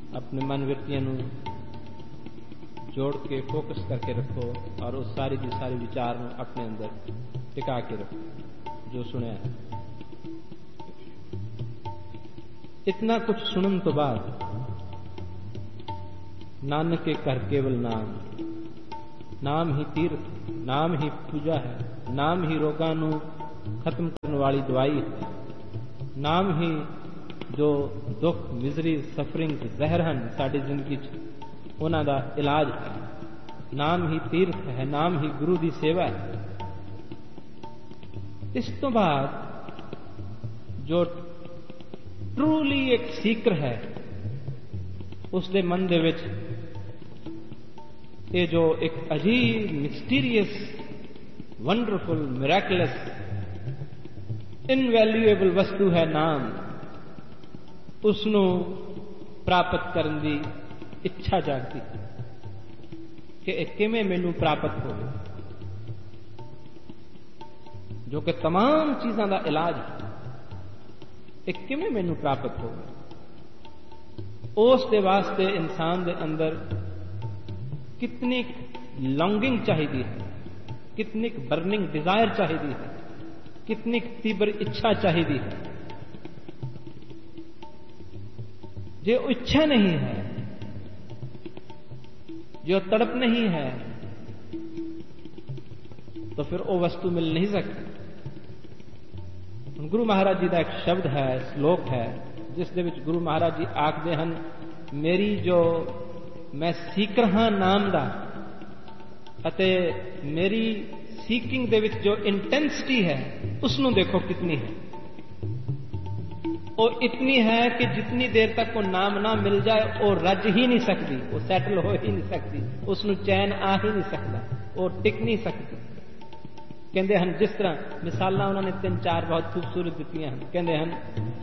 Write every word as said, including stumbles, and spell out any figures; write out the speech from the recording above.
अपने मन वृत्तियों नूं जोड़ के फोकस करके रखो और उस सारी की सारी विचार नूं अपने अंदर टिका के रखो जो सुने है। इतना कुछ सुनने तो बाद नानक के कर केवल नाम, नाम ही तीर्थ, नाम ही पूजा है, नाम ही रोगां नूं खत्म करने वाली दवाई है, नाम ही जो दुख मिजरी सफरिंग जहर हैं साड़ी जिंदगी च उन्हां दा इलाज है, नाम ही तीर्थ है, नाम ही गुरु की सेवा है। इस तो बाद जो ट्रूली एक सीकर है उसके मन दे विच ये जो एक अजीब मिस्टीरियस वंडरफुल मिरेकलस इनवैल्यूएबल वस्तु है नाम, उसनों प्राप्त करने की इच्छा जागती कि एक किमें मैनू प्राप्त हो, जो कि तमाम चीज़ों का इलाज है, एक किमें मैनू प्राप्त हो। उस दे वास्ते इंसान दे अंदर कितनी लॉन्गिंग चाहिए है, कितनी बर्निंग डिजायर चाहिए है, कितनी तीव्र इच्छा चाहिए है। जो इच्छा नहीं है, जो तड़प नहीं है, तो फिर वो वस्तु मिल नहीं सकती। गुरु महाराज जी का एक शब्द है, श्लोक है, जिस दे विच गुरु महाराज जी आखदे हन, मेरी जो मैं सीकर हाँ नाम दा अते मेरी सीकिंग दे विच जो इंटेंसिटी है उसनों देखो कितनी है। वो इतनी है कि जितनी देर तक वो नाम ना मिल जाए वो रज ही नहीं सकती, वो सैटल हो ही नहीं सकती, उसनों चैन आ ही नहीं सकता, वो टिक नहीं सकती। कहते हैं जिस तरह मिसालां उन्होंने तीन चार बहुत खूबसूरत दित्तियां हैं। कहते हैं